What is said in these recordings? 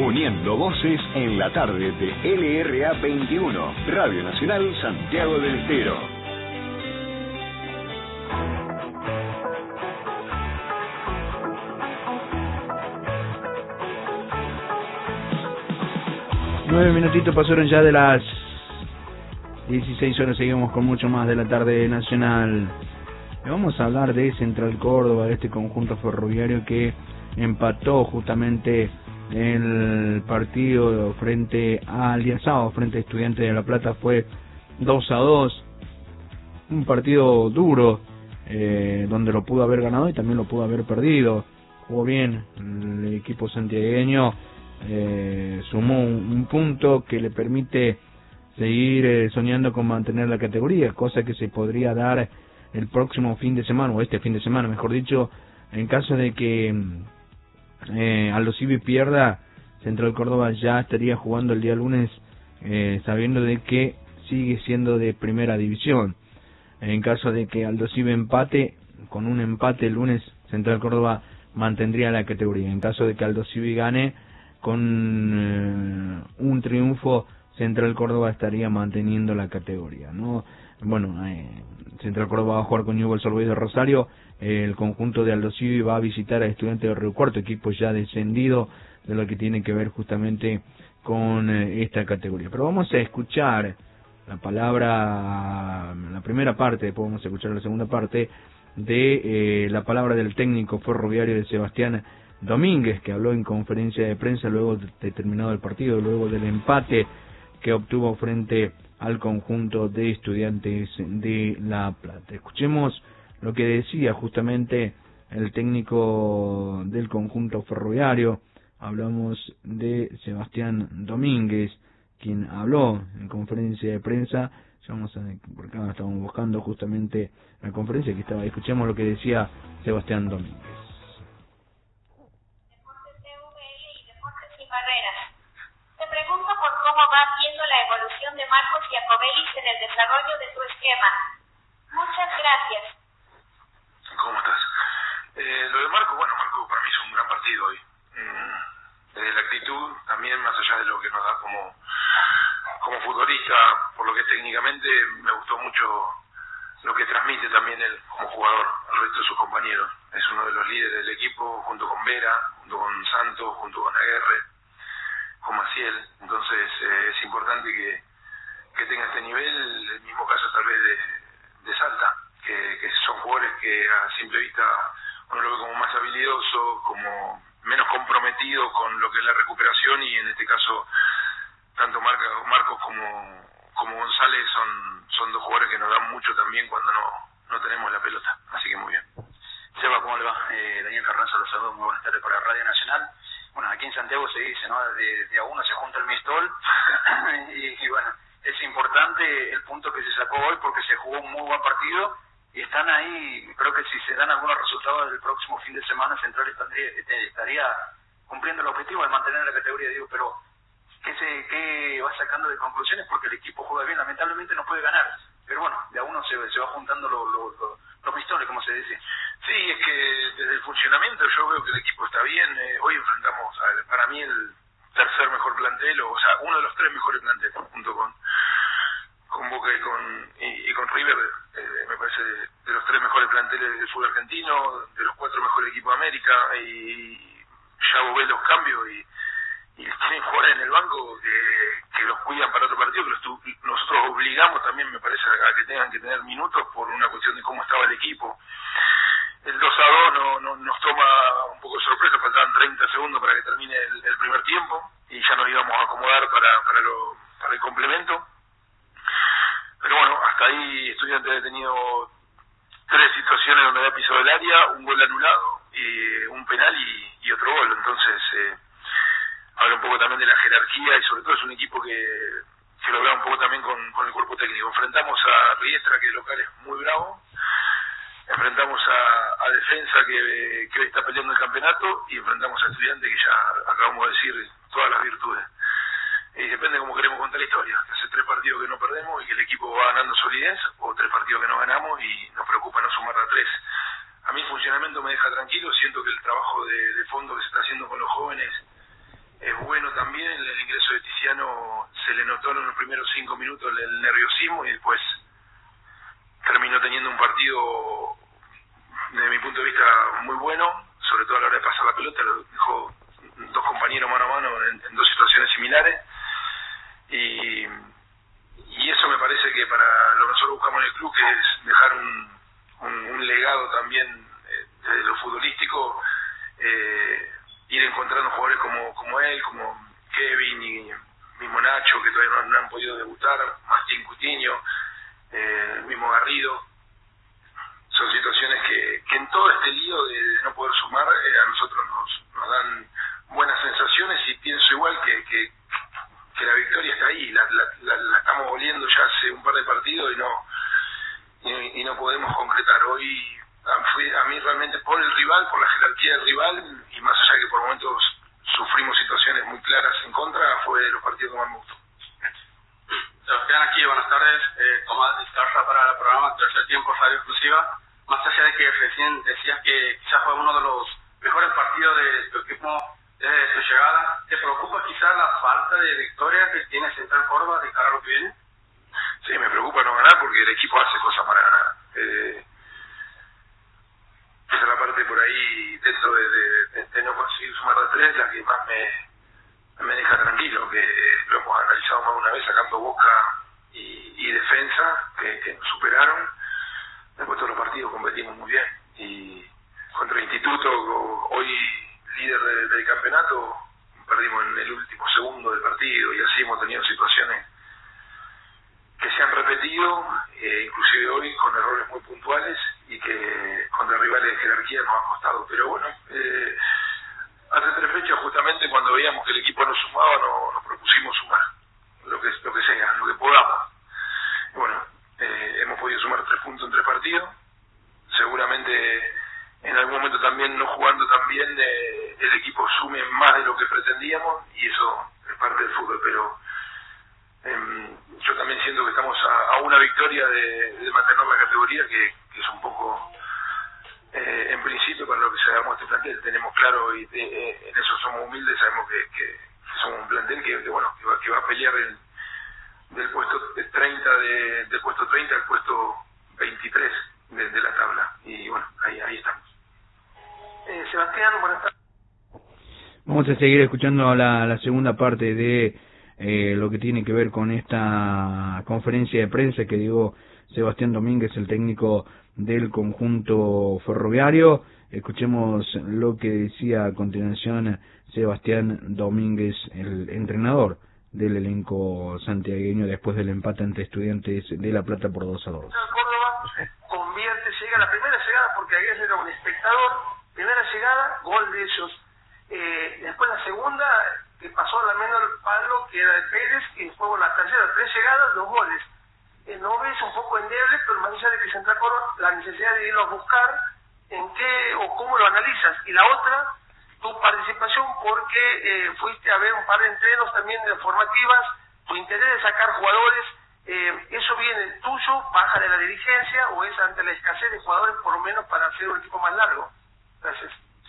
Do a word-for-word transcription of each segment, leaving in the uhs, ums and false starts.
uniendo voces en la tarde de L R A veintiuno, Radio Nacional Santiago del Estero. Nueve minutitos pasaron ya de las dieciséis horas, seguimos con mucho más de la tarde nacional. Le vamos a hablar de Central Córdoba, de este conjunto ferroviario que empató justamente el partido frente a Alianzado, frente a Estudiantes de La Plata, fue dos a dos, un partido duro, eh, donde lo pudo haber ganado y también lo pudo haber perdido. Jugó bien el equipo santiagueño, eh, sumó un, un punto que le permite seguir eh, soñando con mantener la categoría, cosa que se podría dar el próximo fin de semana, o este fin de semana mejor dicho, en caso de que eh, Aldo Civi pierda. Central Córdoba ya estaría jugando el día lunes, eh, sabiendo de que sigue siendo de primera división. En caso de que Aldo Civi empate, con un empate el lunes, Central Córdoba mantendría la categoría. En caso de que Aldo Civi gane, con eh, un triunfo, Central Córdoba estaría manteniendo la categoría, ¿no? Bueno, eh, Central Córdoba va a jugar con Newell's Old Boys de Rosario. Eh, el conjunto de Aldo Civi va a visitar a Estudiantes de Río Cuarto, equipo ya descendido, de lo que tiene que ver justamente con eh, esta categoría. Pero vamos a escuchar la palabra, la primera parte, después vamos a escuchar la segunda parte de eh, la palabra del técnico ferroviario de Sebastián Domínguez, que habló en conferencia de prensa luego de terminado el partido, luego del empate que obtuvo frente al conjunto de Estudiantes de La Plata. Escuchemos lo que decía justamente el técnico del conjunto ferroviario. Hablamos de Sebastián Domínguez, quien habló en conferencia de prensa. Ya vamos a, por acá estamos buscando justamente la conferencia que estaba. Escuchemos lo que decía Sebastián Domínguez. Deportes T V L y Deportes Sin Barreras. Te pregunto por cómo vas viendo la evolución de Marcos Iacobelis en el desarrollo de tu esquema. Muchas gracias. ¿Cómo estás? Eh, lo de Marco, bueno, Marco para mí es un gran partido hoy. Mm, desde la actitud, también más allá de lo que nos da como, como futbolista, por lo que técnicamente me gustó mucho lo que transmite también él como jugador al resto de sus compañeros. Es uno de los líderes del equipo, junto con Vera, junto con Santos, junto con Aguerre, con Maciel. Entonces eh, es importante que, que tenga este nivel. El mismo caso tal vez de, de Salta, que, que son jugadores que a simple vista uno lo ve como más habilidoso, como menos comprometido con lo que es la recuperación, y en este caso tanto Marca, Marcos como, como González son, son dos jugadores que nos dan mucho también cuando no, no tenemos la pelota, así que muy bien. Seba, ¿cómo le va? Eh, Daniel Carranza, los saludos, muy buenas tardes para Radio Nacional. Bueno, aquí en Santiago se dice, ¿no? De, de a uno se junta el mistol y, y bueno, es importante el punto que se sacó hoy porque se jugó un muy buen partido y están ahí. Creo que si se dan algunos resultados del próximo fin de semana, Central estaría, estaría cumpliendo el objetivo de mantener la categoría, digo, pero ¿qué, se, qué va sacando de conclusiones? Porque el equipo juega bien, lamentablemente no puede ganar, pero bueno, de a uno se, se va juntando lo, lo, lo, los mistoles, como se dice. Sí, es que desde el funcionamiento yo veo que el equipo está bien. Eh, hoy enfrentamos a, para mí el tercer mejor plantel, o, o sea, uno de los tres mejores planteles, junto con con Boca y con y, y con River, eh, me parece de, de los tres mejores planteles del fútbol argentino, de los cuatro mejores equipos de América, y ya vos ves los cambios y, y tienen jugadores en el banco que, que los cuidan para otro partido, que los tu, nosotros obligamos también, me parece, a que tengan que tener minutos por una cuestión de cómo estaba el equipo. El dos a dos no, no, nos toma un poco de sorpresa, faltaban treinta segundos para que termine el, el primer tiempo y ya nos íbamos a acomodar para, para, lo, para el complemento. Pero bueno, hasta ahí Estudiantes ha tenido tres situaciones donde había pisado el área, un gol anulado, y un penal y, y otro gol. Entonces eh, habla un poco también de la jerarquía y sobre todo es un equipo que, que lo habla un poco también con, con el cuerpo técnico. Enfrentamos a Riestra, que el local es muy bravo, enfrentamos a, a Defensa, que, que hoy está peleando el campeonato, y enfrentamos a Estudiantes, que ya acabamos de decir todas las virtudes. Y depende de cómo queremos contar la historia. Hace tres partidos que no perdemos y que el equipo va ganando solidez, o tres partidos que no ganamos y nos preocupa no sumar a tres. A mí el funcionamiento me deja tranquilo, siento que el trabajo de, de fondo que se está haciendo con los jóvenes es bueno también. cinco minutos el, el nerviosismo y después terminó teniendo un partido, desde mi punto de vista, muy bueno, sobre todo a la hora de pasar la pelota, lo dejó dos compañeros mano a mano en, en dos situaciones similares, y, y eso me parece que para lo que nosotros buscamos en el club, que es dejar un, un, un legado también eh, desde lo futbolístico, eh, ir encontrando jugadores como, como él, como Kevin y mismo Nacho, que todavía no, no han podido debutar, Martín Cutiño, eh, el mismo Garrido. Son situaciones que, que en todo este lío de, de no poder sumar, eh, a nosotros nos, nos dan buenas sensaciones, y pienso igual que, que, que la victoria está ahí, la, la, la, la estamos oliendo ya hace un par de partidos y no y, y no podemos concretar. Hoy a, fui, a mí realmente por el rival, por la jerarquía del rival, y más allá que por momentos sufrimos situaciones muy claras en contra, fue de los partidos que más me gustó. Sebastián, aquí, buenas tardes. Eh, Tomás Discarza para el programa Tercer Tiempo Radio Exclusiva. Más allá de que recién decías que quizás fue uno de los mejores partidos de tu equipo desde su llegada, ¿te preocupa quizás la falta de victorias que tiene Central Córdoba de cara a lo que viene? Sí, me preocupa no ganar porque el equipo hace cosas para ganar. Eh, esa es la parte por ahí, dentro de, de, de, de no conseguir sumar de tres, la que más me, me deja tranquilo, que lo hemos analizado más de una vez, sacando Boca y, y Defensa, que, que nos superaron. Después todos los partidos competimos muy bien, y contra el Instituto, hoy líder de, del campeonato, perdimos en el último segundo del partido, y así hemos tenido situaciones que se han repetido, eh, inclusive hoy con errores muy puntuales, y que contra rivales de jerarquía nos ha costado. Pero bueno, eh, hace tres fechas, justamente cuando veíamos que el equipo no sumaba, no, nos propusimos sumar lo que, lo que sea, lo que podamos. Y bueno, eh, hemos podido sumar tres puntos en tres partidos. Seguramente en algún momento también, no jugando tan bien, eh, el equipo sume más de lo que pretendíamos, y eso es parte del fútbol. Pero eh, yo también siento que estamos a, a una victoria de, de mantener la categoría, que, que es un poco, eh, en principio, para lo que se armó este plantel. Tenemos claro, y eh, en eso somos humildes, sabemos que, que, que somos un plantel que, que bueno que va, que va a pelear el, del puesto treinta de, del puesto treinta al puesto veintitrés de, de la tabla, y bueno, ahí ahí estamos. Eh, Sebastián, buenas tardes. Vamos a seguir escuchando la, la segunda parte de eh, lo que tiene que ver con esta conferencia de prensa que dio Sebastián Domínguez, el técnico del conjunto ferroviario. Escuchemos lo que decía a continuación Sebastián Domínguez, el entrenador del elenco santiagueño, después del empate ante Estudiantes de La Plata por dos a dos. Córdoba convierte, llega la primera llegada, porque ayer era un espectador, primera llegada, gol de ellos. Eh, después la segunda, que pasó a la menos el palo, que era de Pérez, y después bueno, la tercera, tres llegadas, dos goles. Eh, no ves un poco endeble, pero más allá de que Central Córdoba, la necesidad de irlo a buscar, en qué o cómo lo analizas. Y la otra, tu participación, porque eh, fuiste a ver un par de entrenos también de formativas, tu interés de sacar jugadores, eh, ¿eso viene tuyo, baja de la dirigencia, o es ante la escasez de jugadores, por lo menos para hacer un equipo más largo? Gracias.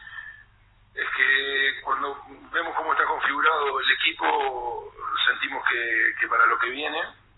Es que cuando vemos cómo está configurado el equipo, sentimos que, que para lo que viene,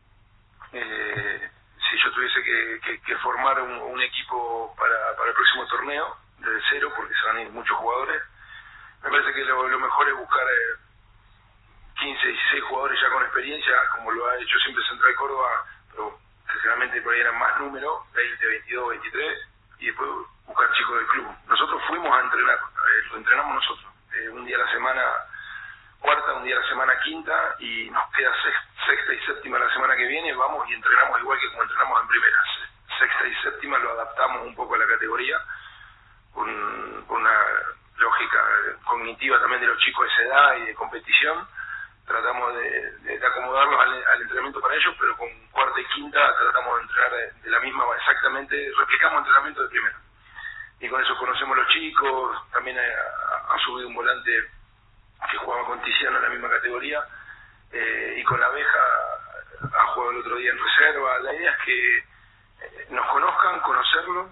eh, si yo tuviese que, que, que formar un, un equipo para, para el próximo torneo, desde cero, porque se van a ir muchos jugadores, me parece que lo, lo mejor es buscar eh, quince, dieciséis jugadores ya con experiencia, como lo ha hecho siempre Central Córdoba, pero que generalmente por ahí eran más números, veinte, veintidós, veintitrés, y después buscar chicos del club. Nosotros fuimos a entrenar, eh, lo entrenamos nosotros, eh, un día a la semana cuarta, un día a la semana quinta, y nos queda sexta y séptima la semana que viene, vamos y entrenamos igual que como entrenamos en primera. Sexta y séptima lo adaptamos un poco a la categoría, con, con una lógica cognitiva también de los chicos de esa edad y de competición. Tratamos de, de, de acomodarlos al, al entrenamiento para ellos, pero con cuarta y quinta tratamos de entrenar de, de la misma, exactamente, replicamos entrenamiento de primera. Y con eso conocemos los chicos, también ha, ha subido un volante que jugaba con Tiziano en la misma categoría, eh, y con la Abeja ha jugado el otro día en reserva. La idea es que eh, nos conozcan, conocerlo,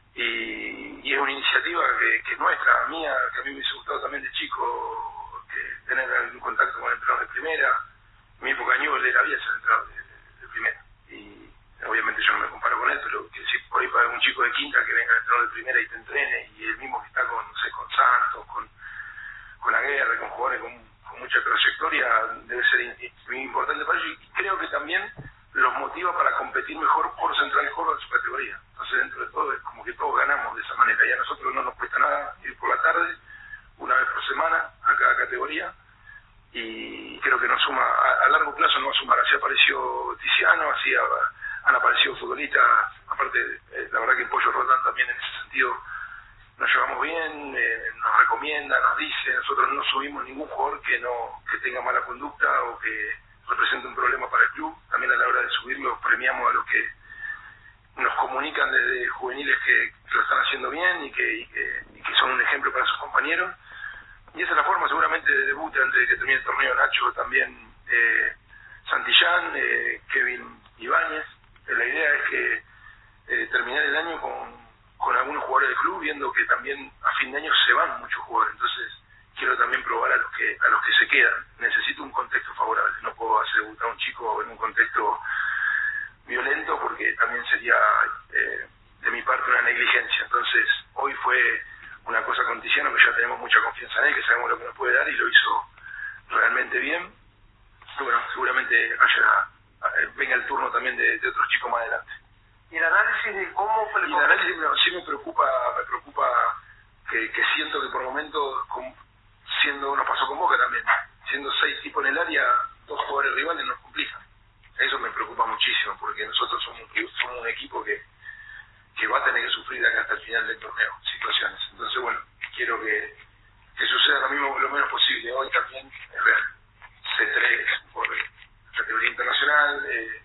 y, y es una iniciativa que, que es nuestra, mía, que a mí me hubiese gustado también de chico, que tener algún contacto con el entrenador de primera. En mi época Newell era había ese entrenador de, primera y te entrene, y el mismo que está con, no sé, con Santos, con, con Aguirre, con jugadores con, con mucha trayectoria, debe ser in, muy importante para ellos, y creo que también los motiva para competir mejor por Central Córdoba en su categoría. Entonces, dentro de todo, es como que todos ganamos de esa manera, y a nosotros no nos cuesta nada ir por la tarde, una vez por semana, a cada categoría, y creo que nos suma, a, a largo plazo nos sumará. Así apareció Tiziano, así ha, han aparecido futbolistas, aparte, eh, la verdad que Pollo Roldán también en ese sentido nos llevamos bien, eh, nos recomienda, nos dice, nosotros no subimos ningún jugador que no que tenga mala conducta o que represente un problema para el club. También a la hora de subirlos premiamos a los que nos comunican desde juveniles que, que lo están haciendo bien y que, y que, y que son un ejemplo para sus compañeros. Y esa es la forma, seguramente, de debut antes de que termine el torneo. Nacho también, eh, Santillán, eh, Kevin Ibáñez. Eh, la idea es que eh, terminar el año con, con algunos jugadores del club, viendo que también a fin de año se van muchos jugadores. Entonces quiero también probar a los que a los que se quedan. Necesito un contexto favorable. No puedo hacer debutar a un chico en un contexto violento, porque también sería eh, de mi parte una negligencia. Entonces hoy fue una cosa con Tiziano, que ya tenemos mucha confianza en él, que sabemos lo que nos puede dar, y lo hizo realmente bien. Y bueno, seguramente haya, venga el turno también de, de otros chicos más adelante. Y el análisis de cómo fue el... Y el análisis no, sí me preocupa, me preocupa que, que siento que por momentos, con, siendo nos pasó con Boca también, siendo seis tipos en el área, dos jugadores rivales nos complican. Eso me preocupa muchísimo, porque nosotros somos un, somos un equipo que que va a tener que sufrir acá hasta el final del torneo situaciones. Entonces, bueno, quiero que, que suceda lo mismo, lo menos posible. Hoy también es real. C tres por categoría internacional, eh,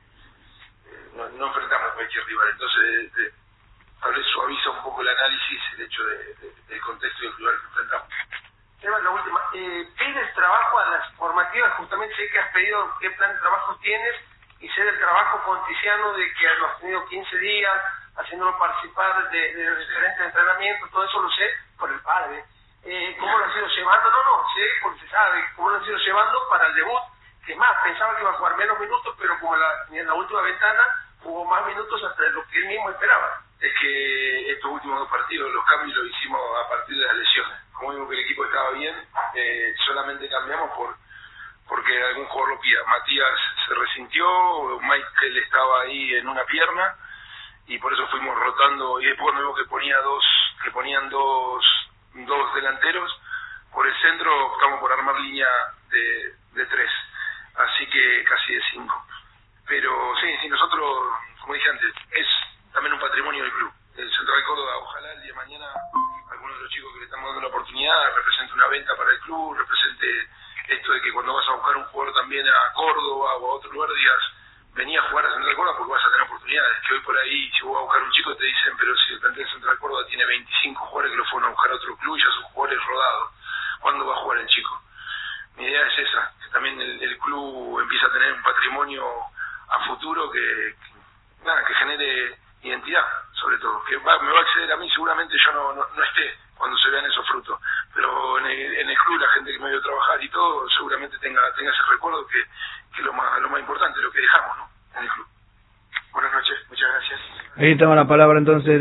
eh, no, no enfrentamos a cualquier rival. Entonces, de, de, tal vez suaviza un poco el análisis el hecho de, de, del contexto y del rival que enfrentamos. Eva, la última. Eh, ¿Pides trabajo a las formativas? Justamente sé que has pedido qué plan de trabajo tienes, y sé del trabajo con Tiziano, de que lo has tenido quince días, haciéndolo participar de, de los diferentes entrenamientos. Todo eso lo sé por el padre. Eh, ¿Cómo lo han ido llevando? No, no, sé porque se sabe cómo lo han ido llevando para el debut. Que más, pensaba que iba a jugar menos minutos, pero como la, en la última ventana jugó más minutos hasta de lo que él mismo esperaba. Es que estos últimos dos partidos, los cambios los hicimos a partir de las lesiones. Como vimos que el equipo estaba bien, eh, solamente cambiamos por porque algún jugador lo pida. Matías se resintió, Michael estaba ahí en una pierna, y por eso fuimos rotando, y después vimos que ponía dos, que ponían dos, dos delanteros por el centro, optamos por armar línea de, de tres, así que casi de cinco. Pero sí, sí, nosotros, como dije antes, es también un patrimonio del club. El Central Córdoba, ojalá el día de mañana algunos de los chicos que le estamos dando la oportunidad represente una venta para el club, represente esto de que cuando vas a buscar un jugador también a Córdoba o a otro lugar digas, venía a jugar a Central Córdoba porque vas a tener oportunidades. Que hoy por ahí, si vos vas a buscar un chico, te dicen, pero si el plantel Central Córdoba tiene veinticinco jugadores que lo fueron a buscar a otro club y ya son jugadores rodados, ¿cuándo va a jugar el chico? Mi idea es esa, que también el, el club empieza a tener un patrimonio a futuro que, que nada, que genere identidad, sobre todo, que va, me va a acceder a mí, seguramente yo no, no, no esté cuando se vean esos frutos, pero en el, en el club la gente que me vio trabajar y todo, seguramente tenga tenga ese recuerdo que que lo más lo más importante, lo que dejamos, ¿no?, en el club. Buenas noches, muchas gracias. Ahí estaba la palabra entonces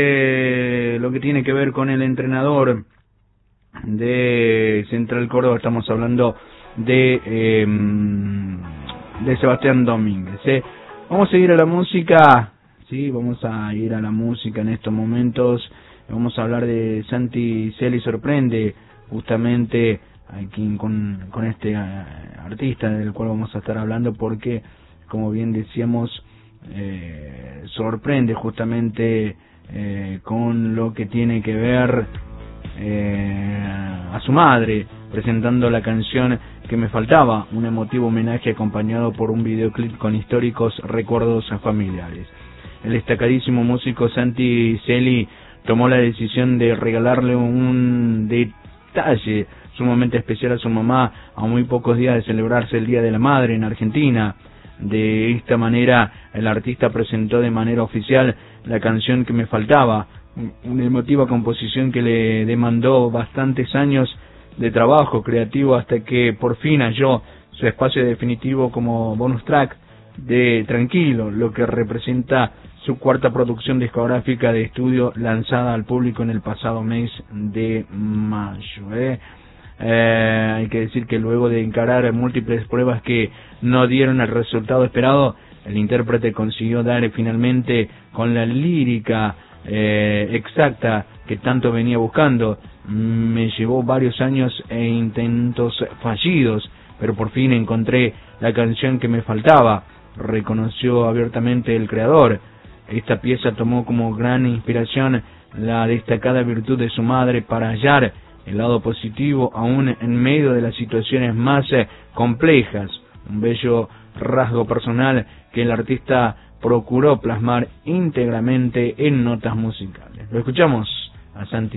de lo que tiene que ver con el entrenador de Central Córdoba. Estamos hablando de eh, de Sebastián Domínguez. ¿eh? Vamos a ir a la música, sí, vamos a ir a la música en estos momentos. Vamos a hablar de Santi Celi sorprende justamente aquí con, con este uh, artista del cual vamos a estar hablando, porque como bien decíamos, eh, sorprende justamente eh, con lo que tiene que ver eh, a su madre, presentando la canción Que me faltaba, un emotivo homenaje acompañado por un videoclip con históricos recuerdos familiares. El destacadísimo músico Santi Celi tomó la decisión de regalarle un detalle sumamente especial a su mamá a muy pocos días de celebrarse el Día de la Madre en Argentina. De esta manera, el artista presentó de manera oficial la canción Que me faltaba, una emotiva composición que le demandó bastantes años de trabajo creativo hasta que por fin halló su espacio definitivo como bonus track de Tranquilo, lo que representa su cuarta producción discográfica de estudio lanzada al público en el pasado mes de mayo. ¿eh? Eh, hay que decir que luego de encarar múltiples pruebas que no dieron el resultado esperado, el intérprete consiguió dar finalmente con la lírica eh, exacta que tanto venía buscando. Me llevó varios años e intentos fallidos, pero por fin encontré la canción que me faltaba, reconoció abiertamente el creador. Esta pieza tomó como gran inspiración la destacada virtud de su madre para hallar el lado positivo aún en medio de las situaciones más complejas, un bello rasgo personal que el artista procuró plasmar íntegramente en notas musicales. Lo escuchamos a Santi